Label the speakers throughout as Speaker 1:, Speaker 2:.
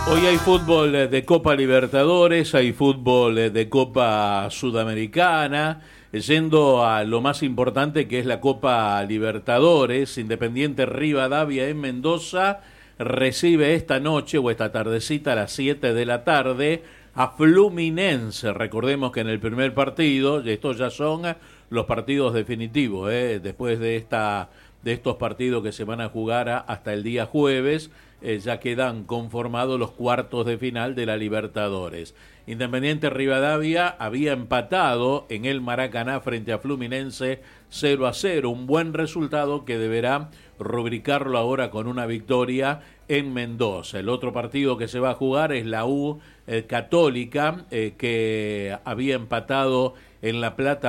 Speaker 1: Hoy hay fútbol de Copa Libertadores, hay fútbol de Copa Sudamericana, yendo a lo más importante que es la Copa Libertadores. Independiente Rivadavia en Mendoza recibe esta noche o esta tardecita a las 7 de la tarde a Fluminense. Recordemos que en el primer partido, estos ya son los partidos definitivos, después de estos partidos que se van a jugar hasta el día jueves, ya quedan conformados los cuartos de final de la Libertadores. Independiente Rivadavia había empatado en el Maracaná frente a Fluminense 0-0, un buen resultado que deberá rubricarlo ahora con una victoria en Mendoza. El otro partido que se va a jugar es la U Católica, que había empatado en La Plata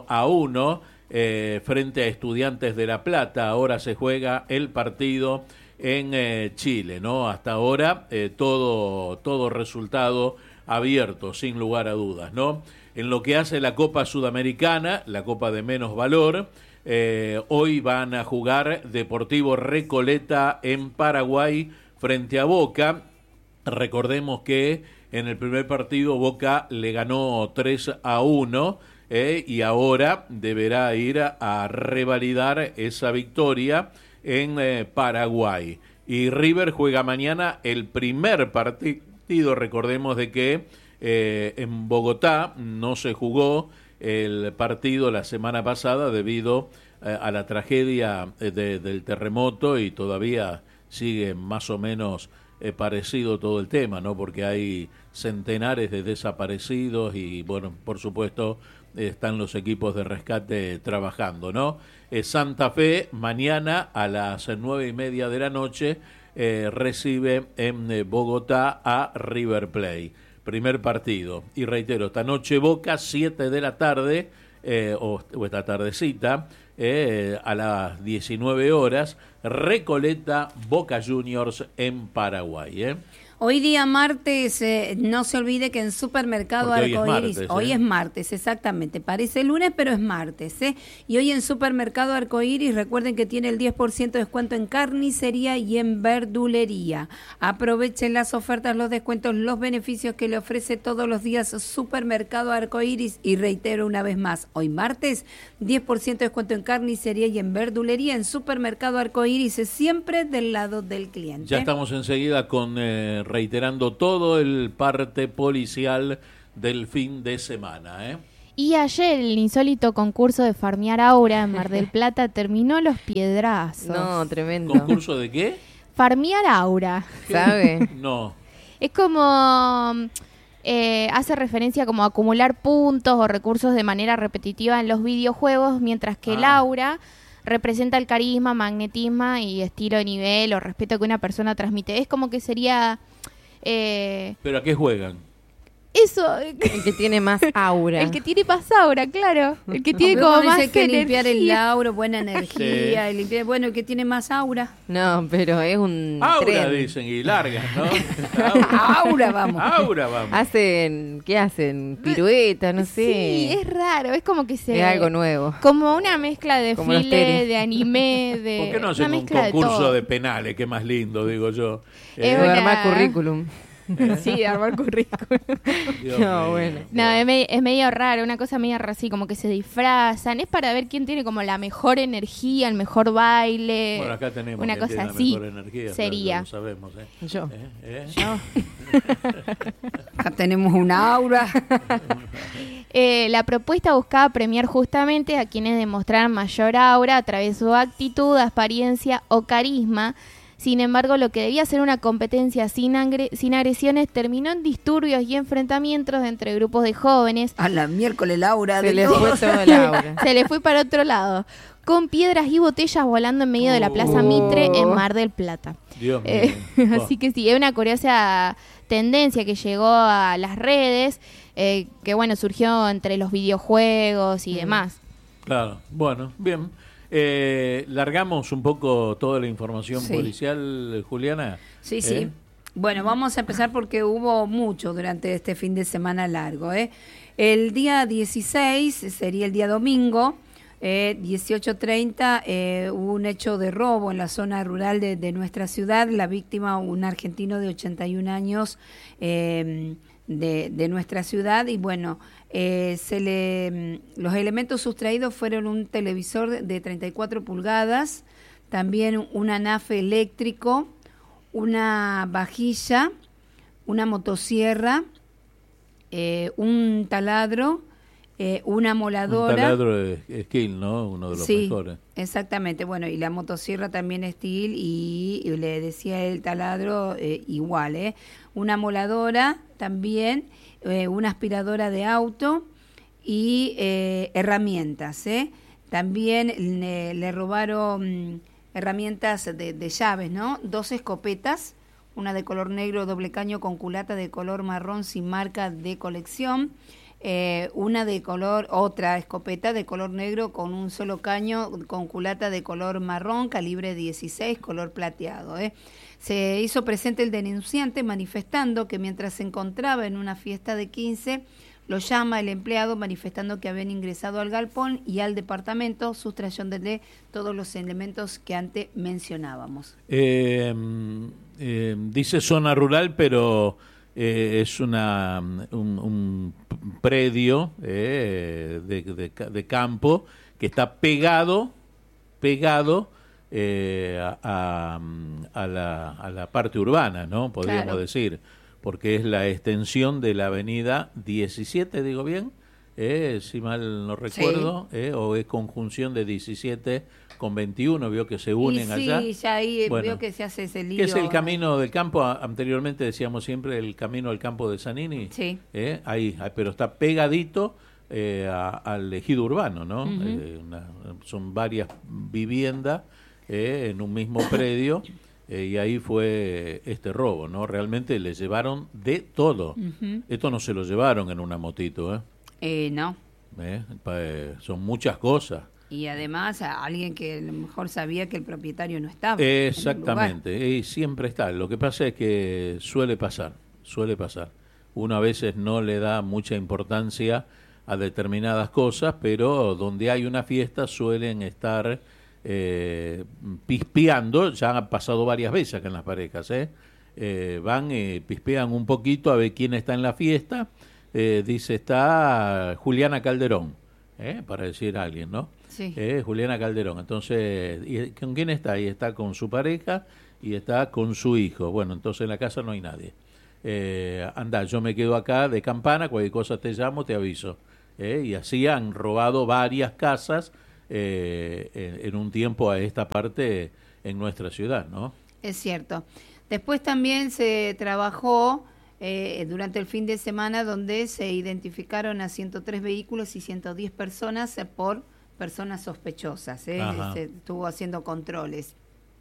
Speaker 1: 1-1 frente a Estudiantes de La Plata. Ahora se juega el partido en Chile, ¿no? Hasta ahora todo resultado abierto, sin lugar a dudas, ¿no? En lo que hace la Copa Sudamericana, la Copa de menos valor, hoy van a jugar Deportivo Recoleta en Paraguay frente a Boca. Recordemos que en el primer partido Boca le ganó 3-1 y ahora deberá ir a revalidar esa victoria en Paraguay. Y River juega mañana el primer partido. Recordemos de que en Bogotá no se jugó el partido la semana pasada debido a la tragedia del terremoto, y todavía sigue más o menos parecido todo el tema, ¿no? Porque hay centenares de desaparecidos y, bueno, por supuesto, están los equipos de rescate trabajando, ¿no? Santa Fe mañana a las 9:30 de la noche recibe en Bogotá a River Plate. Primer partido. Y reitero, esta noche Boca, 7 de la tarde, o esta tardecita, a las 19 horas, Recoleta Boca Juniors en Paraguay,
Speaker 2: Hoy día martes, no se olvide que en Supermercado Arcoíris, hoy es martes, exactamente, parece lunes pero es martes, y hoy en Supermercado Arcoíris, recuerden que tiene el 10% de descuento en carnicería y en verdulería. Aprovechen las ofertas, los descuentos, los beneficios que le ofrece todos los días Supermercado Arcoíris, y reitero una vez más, hoy martes, 10% de descuento en carnicería y en verdulería en Supermercado Arcoíris, siempre del lado del cliente.
Speaker 1: Ya estamos enseguida con reiterando todo el parte policial del fin de semana,
Speaker 3: Y ayer el insólito concurso de farmear aura en Mar del Plata terminó los piedrazos.
Speaker 4: No, tremendo.
Speaker 1: ¿Concurso de qué?
Speaker 3: Farmear aura.
Speaker 4: ¿Sabe?
Speaker 1: No.
Speaker 3: Es como hace referencia como a acumular puntos o recursos de manera repetitiva en los videojuegos, mientras que el aura representa el carisma, magnetismo y estilo de nivel o respeto que una persona transmite. Es como que sería...
Speaker 1: ¿Pero a qué juegan?
Speaker 3: Eso.
Speaker 4: El que tiene más aura.
Speaker 3: El que tiene más aura, claro. El que tiene como más
Speaker 2: dice que
Speaker 3: energía.
Speaker 2: limpiar el aura, buena energía, y limpiar, el que tiene más aura.
Speaker 4: No, pero es un
Speaker 1: aura,
Speaker 4: tren.
Speaker 1: dicen, y largas, ¿no?
Speaker 2: Aura, vamos.
Speaker 1: Aura, vamos.
Speaker 4: ¿Qué hacen? Pirueta, no sé.
Speaker 3: Sí, es raro, es como que
Speaker 4: es algo nuevo.
Speaker 3: Como una mezcla de
Speaker 4: como
Speaker 3: desfile, de anime, de...
Speaker 1: ¿Por qué no hacen un concurso de penales? Qué más lindo, digo yo.
Speaker 4: Armar currículum.
Speaker 3: Sí, armar currículum.
Speaker 4: No, bueno.
Speaker 3: No, es medio raro, una cosa medio así, como que se disfrazan. Es para ver quién tiene como la mejor energía, el mejor baile.
Speaker 1: Bueno, acá tenemos
Speaker 3: una cosa así.
Speaker 1: La mejor energía,
Speaker 3: sería.
Speaker 1: Lo sabemos,
Speaker 4: Yo.
Speaker 2: Acá tenemos un aura.
Speaker 3: La propuesta buscaba premiar justamente a quienes demostraran mayor aura a través de su actitud, apariencia o carisma. Sin embargo, lo que debía ser una competencia sin agresiones terminó en disturbios y enfrentamientos entre grupos de jóvenes.
Speaker 2: A la miércoles Laura.
Speaker 4: Se le fue toda la aura.
Speaker 3: Se le fue para otro lado. Con piedras y botellas volando en medio de la Plaza Mitre en Mar del Plata.
Speaker 1: Dios mío.
Speaker 3: Así que sí, es una curiosa tendencia que llegó a las redes, que bueno, surgió entre los videojuegos y demás.
Speaker 1: Claro, bueno, bien. Largamos un poco toda la información policial, Juliana.
Speaker 2: Sí. Bueno, vamos a empezar porque hubo mucho durante este fin de semana largo. El día 16, sería el día domingo, 18:30, hubo un hecho de robo en la zona rural de nuestra ciudad. La víctima, un argentino de 81 años de nuestra ciudad. Y bueno, los elementos sustraídos fueron un televisor de 34 pulgadas, también un anafe eléctrico, una vajilla, una motosierra, un taladro, una moladora.
Speaker 1: Un taladro de Stihl, ¿no? Uno de los mejores.
Speaker 2: Exactamente. Bueno, y la motosierra también Stihl, y le decía el taladro igual, una moladora también, una aspiradora de auto y herramientas, También le robaron herramientas de llaves, ¿no? 2 escopetas, una de color negro doble caño con culata de color marrón sin marca de colección, otra escopeta de color negro con un solo caño con culata de color marrón, calibre 16, color plateado. Se hizo presente el denunciante manifestando que mientras se encontraba en una fiesta de 15, lo llama el empleado manifestando que habían ingresado al galpón y al departamento, sustrayéndole todos los elementos que antes mencionábamos.
Speaker 1: Dice zona rural, pero es un predio de campo que está pegado a la parte urbana, ¿no? Podríamos decir, porque es la extensión de la avenida 17, digo bien, si mal no recuerdo, o es conjunción de 17 con 21, vio que se unen allá.
Speaker 2: Sí, ya ahí vio que se hace ese lío.
Speaker 1: Que es el camino del campo, anteriormente decíamos siempre el camino al campo de Zanini.
Speaker 2: Sí.
Speaker 1: Ahí, pero está pegadito al ejido urbano, ¿no? Son varias viviendas en un mismo predio. Y ahí fue este robo, ¿no? Realmente le llevaron de todo. Esto no se lo llevaron en una motito,
Speaker 2: No.
Speaker 1: Son muchas cosas.
Speaker 2: Y además a alguien que a lo mejor sabía que el propietario no estaba.
Speaker 1: Exactamente, y siempre está. Lo que pasa es que suele pasar. Uno a veces no le da mucha importancia a determinadas cosas, pero donde hay una fiesta suelen estar pispeando. Ya han pasado varias veces acá en las parejas, van y pispean un poquito a ver quién está en la fiesta. Dice, está Juliana Calderón, para decir a alguien, ¿no?
Speaker 2: Sí.
Speaker 1: Juliana Calderón. Entonces, ¿y con quién está? Y está con su pareja y está con su hijo. Bueno, entonces en la casa no hay nadie. Anda, yo me quedo acá de campana, cualquier cosa te llamo, te aviso. Y así han robado varias casas en un tiempo a esta parte en nuestra ciudad, ¿no?
Speaker 2: Es cierto. Después también se trabajó durante el fin de semana, donde se identificaron a 103 vehículos y 110 personas por personas sospechosas. Se estuvo haciendo controles.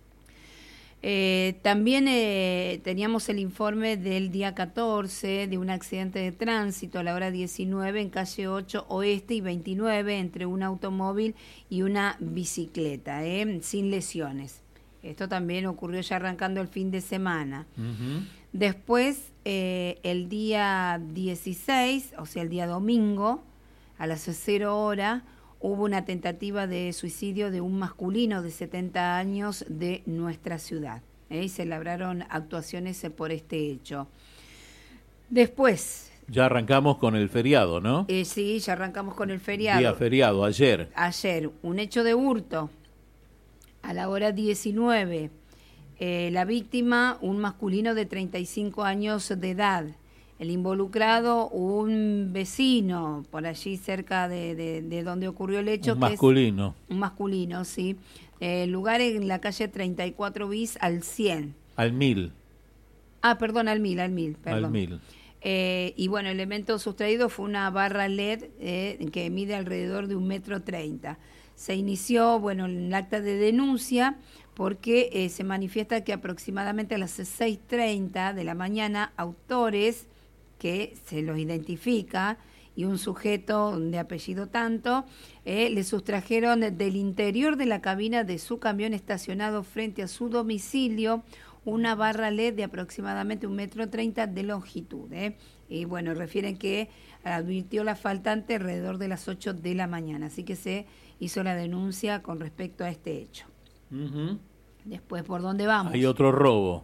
Speaker 2: También teníamos el informe del día 14 de un accidente de tránsito a la hora 19 en calle 8 Oeste y 29 entre un automóvil y una bicicleta, sin lesiones. Esto también ocurrió ya arrancando el fin de semana. Después, el día 16, o sea, el día domingo, a las 0 horas, hubo una tentativa de suicidio de un masculino de 70 años de nuestra ciudad. Y se labraron actuaciones por este hecho. Después...
Speaker 1: Ya arrancamos con el feriado, ¿no?
Speaker 2: Sí, ya arrancamos con el feriado.
Speaker 1: Día feriado, ayer.
Speaker 2: Ayer, un hecho de hurto. A la hora 19, la víctima, un masculino de 35 años de edad. El involucrado, un vecino, por allí cerca de donde ocurrió el hecho.
Speaker 1: Un masculino.
Speaker 2: Un masculino, sí. El lugar en la calle 34 bis al 100.
Speaker 1: Al 1000.
Speaker 2: Perdón, al 1000, perdón.
Speaker 1: Al 1000.
Speaker 2: Y bueno, el elemento sustraído fue una barra LED que mide alrededor de 1,30 m. Se inició, bueno, el acta de denuncia porque se manifiesta que aproximadamente a las 6:30 de la mañana, autores que se los identifica y un sujeto de apellido Tanto, le sustrajeron del interior de la cabina de su camión estacionado frente a su domicilio una barra LED de aproximadamente 1,30 m de longitud. Y bueno, refieren que advirtió la faltante alrededor de las 8 de la mañana, así que se hizo la denuncia con respecto a este hecho.
Speaker 1: Uh-huh.
Speaker 2: Después, ¿por dónde vamos?
Speaker 1: Hay otro robo,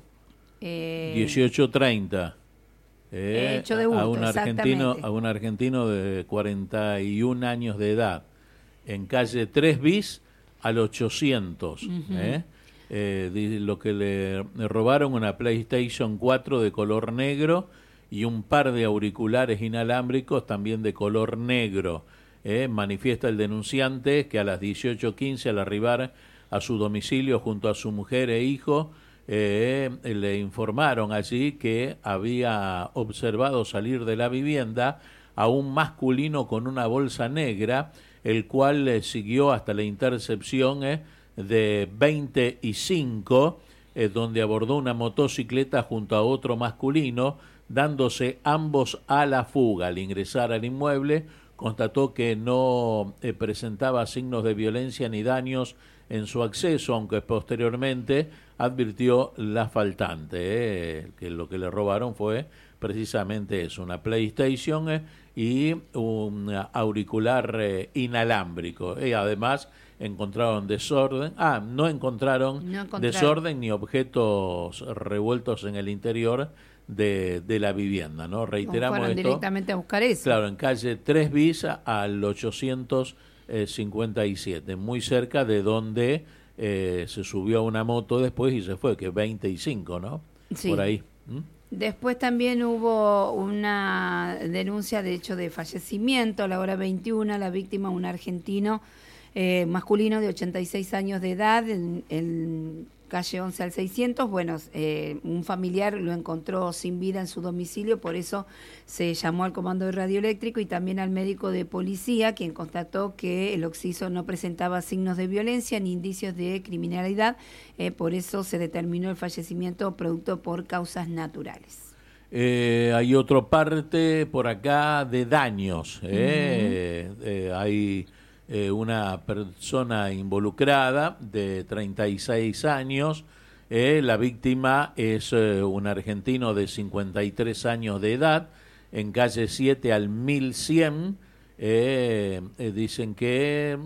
Speaker 1: 18:30.
Speaker 2: Hecho de hurto,
Speaker 1: a un argentino de 41 años de edad, en calle 3 bis al 800. Uh-huh. Lo que le robaron una PlayStation 4 de color negro y un par de auriculares inalámbricos también de color negro. Manifiesta el denunciante que a las 18:15, al arribar a su domicilio junto a su mujer e hijo, le informaron allí que había observado salir de la vivienda a un masculino con una bolsa negra, el cual siguió hasta la intercepción de 25, donde abordó una motocicleta junto a otro masculino, dándose ambos a la fuga. Al ingresar al inmueble, constató que no presentaba signos de violencia ni daños en su acceso, aunque posteriormente advirtió la faltante, que lo que le robaron fue precisamente eso, una PlayStation y un auricular inalámbrico. Y además encontraron desorden, no encontraron desorden ni objetos revueltos en el interior de la vivienda, ¿no? Reiteramos
Speaker 2: fueron
Speaker 1: esto.
Speaker 2: Directamente a buscar eso.
Speaker 1: Claro, en calle 3 bis al 857, muy cerca de donde se subió a una moto después y se fue, que 25, ¿no?
Speaker 2: Sí.
Speaker 1: Por ahí.
Speaker 2: Después también hubo una denuncia de hecho de fallecimiento a la hora 21, la víctima, un argentino masculino de 86 años de edad, en calle 11 al 600. Bueno, un familiar lo encontró sin vida en su domicilio, por eso se llamó al comando de radioeléctrico y también al médico de policía, quien constató que el occiso no presentaba signos de violencia ni indicios de criminalidad, por eso se determinó el fallecimiento producto por causas naturales.
Speaker 1: Hay otro parte por acá de daños. Hay una persona involucrada de 36 años. La víctima es un argentino de 53 años de edad, en calle 7 al 1100. Dicen que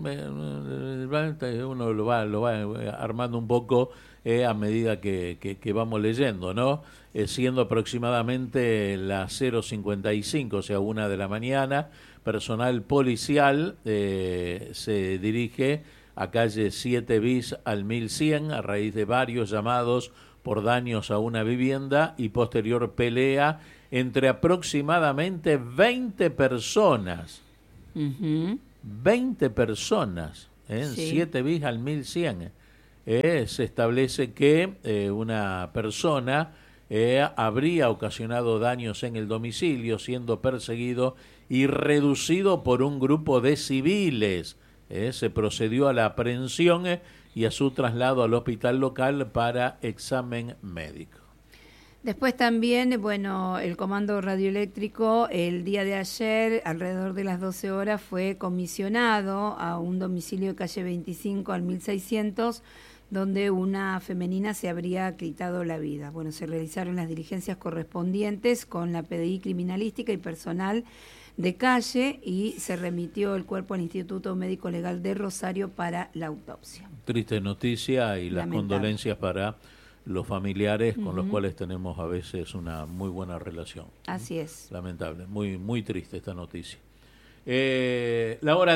Speaker 1: uno lo va armando un poco a medida que vamos leyendo, ¿no? Siendo aproximadamente las 0:55, o sea, 1 de la mañana, personal policial se dirige a calle 7 bis al 1100 a raíz de varios llamados por daños a una vivienda y posterior pelea entre aproximadamente 20 personas.
Speaker 2: Uh-huh.
Speaker 1: 20 personas, en
Speaker 2: Sí.
Speaker 1: 7 bis al 1100. Se establece que una persona habría ocasionado daños en el domicilio, siendo perseguido y reducido por un grupo de civiles. Se procedió a la aprehensión y a su traslado al hospital local para examen médico.
Speaker 2: Después también, bueno, el comando radioeléctrico el día de ayer, alrededor de las 12 horas, fue comisionado a un domicilio de calle 25 al 1600, donde una femenina se habría quitado la vida. Bueno, se realizaron las diligencias correspondientes con la PDI criminalística y personal de calle y se remitió el cuerpo al Instituto Médico Legal de Rosario para la autopsia.
Speaker 1: Triste noticia y las
Speaker 2: Lamentable.
Speaker 1: condolencias para los familiares con los cuales tenemos a veces una muy buena relación.
Speaker 2: Así es.
Speaker 1: Lamentable, muy, muy triste esta noticia. La hora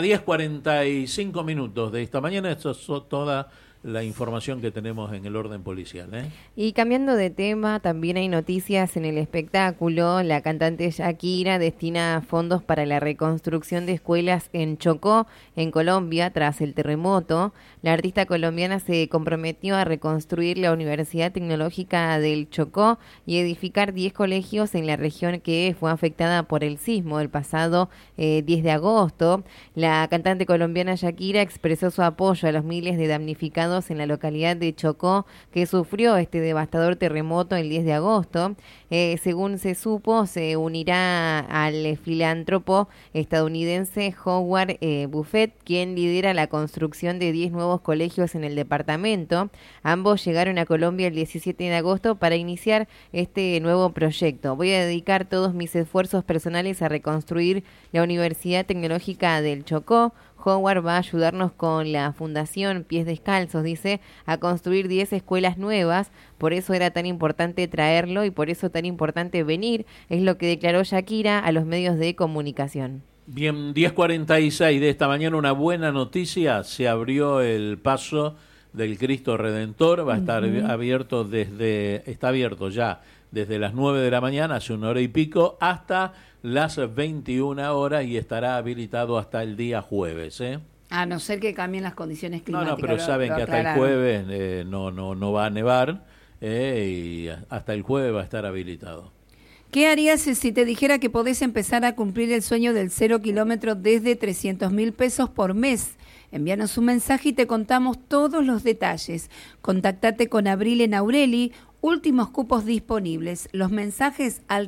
Speaker 1: 10:45 de esta mañana, esto es toda la información que tenemos en el orden policial.
Speaker 4: Y cambiando de tema, también hay noticias en el espectáculo. La cantante Shakira destina fondos para la reconstrucción de escuelas en Chocó, en Colombia, tras el terremoto. La artista colombiana se comprometió a reconstruir la Universidad Tecnológica del Chocó y edificar 10 colegios en la región que fue afectada por el sismo del pasado 10 de agosto. La cantante colombiana Shakira expresó su apoyo a los miles de damnificados afectados en la localidad de Chocó, que sufrió este devastador terremoto el 10 de agosto. Según se supo, se unirá al filántropo estadounidense Howard Buffett, quien lidera la construcción de 10 nuevos colegios en el departamento. Ambos llegaron a Colombia el 17 de agosto para iniciar este nuevo proyecto. Voy a dedicar todos mis esfuerzos personales a reconstruir la Universidad Tecnológica del Chocó. Howard va a ayudarnos con la Fundación Pies Descalzos, dice, a construir 10 escuelas nuevas. Por eso era tan importante traerlo y por eso tan importante venir, es lo que declaró Shakira a los medios de comunicación.
Speaker 1: Bien, 10:46 de esta mañana, una buena noticia, se abrió el paso del Cristo Redentor, va a estar abierto está abierto ya desde las 9 de la mañana, hace 1 hora y pico, hasta las 21 horas y estará habilitado hasta el día jueves,
Speaker 2: A no ser que cambien las condiciones climáticas.
Speaker 1: No, pero saben que hasta el jueves no va a nevar y hasta el jueves va a estar habilitado.
Speaker 2: ¿Qué harías si te dijera que podés empezar a cumplir el sueño del 0 kilómetro desde 300.000 pesos por mes? Envíanos un mensaje y te contamos todos los detalles. Contactate con Abril en Aureli, últimos cupos disponibles. Los mensajes al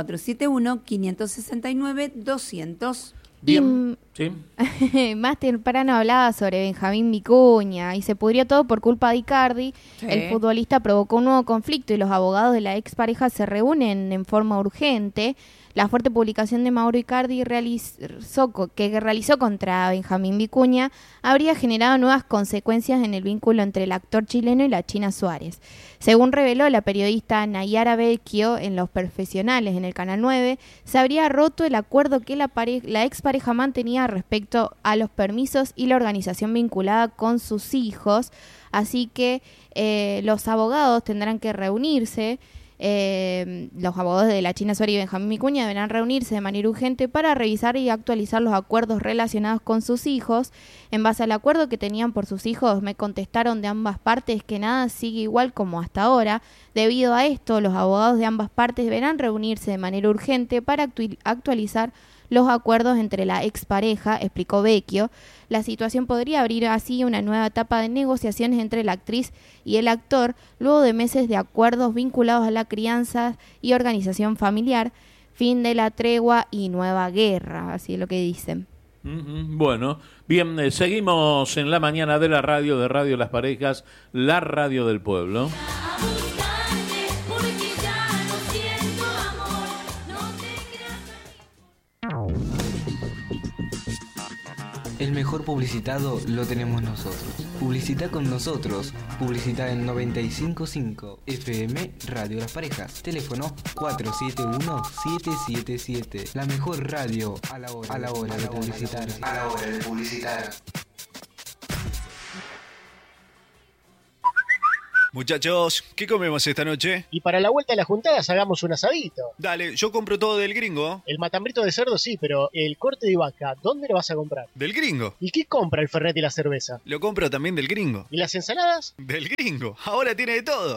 Speaker 2: 3471-569-200.
Speaker 1: Bien, sí.
Speaker 3: Más temprano hablaba sobre Benjamín Vicuña y se pudrió todo por culpa de Icardi. Sí. El futbolista provocó un nuevo conflicto y los abogados de la expareja se reúnen en forma urgente. La fuerte publicación de Mauro Icardi que realizó contra Benjamín Vicuña habría generado nuevas consecuencias en el vínculo entre el actor chileno y la China Suárez. Según reveló la periodista Nayara Vecchio en Los Profesionales en el Canal 9, se habría roto el acuerdo que la expareja mantenía respecto a los permisos y la organización vinculada con sus hijos, así que los abogados tendrán que reunirse. Los abogados de la China Suárez y Benjamín Vicuña deberán reunirse de manera urgente para revisar y actualizar los acuerdos relacionados con sus hijos. En base al acuerdo que tenían por sus hijos, me contestaron de ambas partes que nada sigue igual como hasta ahora. Debido a esto, los abogados de ambas partes deberán reunirse de manera urgente para actualizar los acuerdos entre la expareja, explicó Vecchio. La situación podría abrir así una nueva etapa de negociaciones entre la actriz y el actor, luego de meses de acuerdos vinculados a la crianza y organización familiar, fin de la tregua y nueva guerra, así es lo que dicen.
Speaker 1: Bueno, bien, seguimos en la mañana de la radio, de Radio Las Parejas, la radio del pueblo.
Speaker 5: El mejor publicitado lo tenemos nosotros. Publicita con nosotros. Publicita en 95.5 FM Radio Las Parejas. Teléfono 471-777. La mejor radio a la hora de publicitar. A la hora de publicitar.
Speaker 6: Muchachos, ¿qué comemos esta noche?
Speaker 7: Y para la vuelta de las juntadas hagamos un asadito.
Speaker 6: Dale, yo compro todo del Gringo.
Speaker 7: El matambrito de cerdo sí, pero el corte de vaca, ¿dónde lo vas a comprar?
Speaker 6: Del Gringo.
Speaker 7: ¿Y qué compra el Fernet y la cerveza?
Speaker 6: Lo compro también del Gringo.
Speaker 7: ¿Y las ensaladas?
Speaker 6: Del Gringo. Ahora tiene de todo.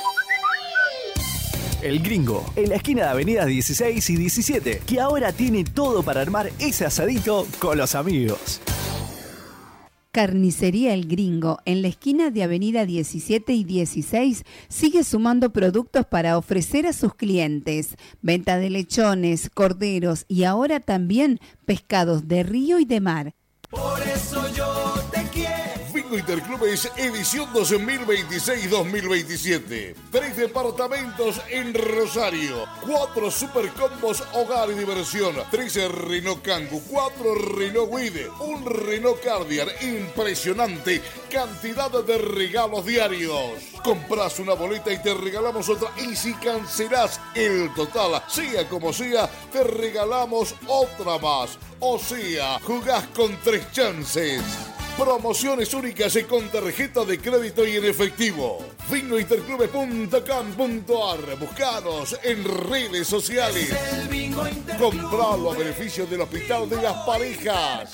Speaker 8: El Gringo, en la esquina de Avenida 16 y 17, que ahora tiene todo para armar ese asadito con los amigos.
Speaker 2: Carnicería El Gringo, en la esquina de Avenida 17 y 16, sigue sumando productos para ofrecer a sus clientes. Venta de lechones, corderos y ahora también pescados de río y de mar.
Speaker 9: Por eso yo te quiero.
Speaker 10: Bingo Interclubes edición 2026-2027. 3 departamentos en Rosario. 4 super combos hogar y diversión. 3 Renault Kangoo, 4 Renault Guide, 1 Renault Cardian. Impresionante cantidad de regalos diarios. Compras una boleta y te regalamos otra. Y si cancelás el total, sea como sea, te regalamos otra más. O sea, jugás con 3 chances. Promociones únicas y con tarjeta de crédito y en efectivo. bingointerclubes.com.ar. Buscanos en redes sociales. Compralo a beneficio del Hospital de las Parejas.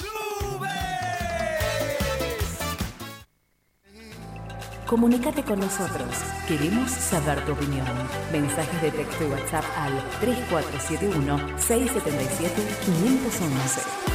Speaker 11: Comunícate con nosotros. Queremos saber tu opinión. Mensajes de texto y WhatsApp al 3471-677-511.